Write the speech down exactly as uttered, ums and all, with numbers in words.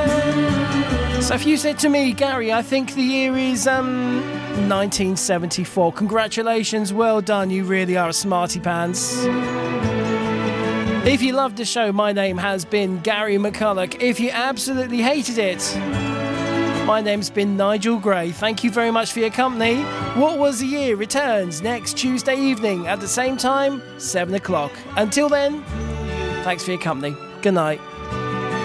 So if you said to me, Gary, I think the year is um, nineteen seventy-four, congratulations, well done, you really are a smarty pants. If you loved the show, my name has been Gary McCulloch. If you absolutely hated it, my name's been Nigel Gray. Thank you very much for your company. What Was the Year returns next Tuesday evening at the same time, seven o'clock. Until then, thanks for your company. Good night.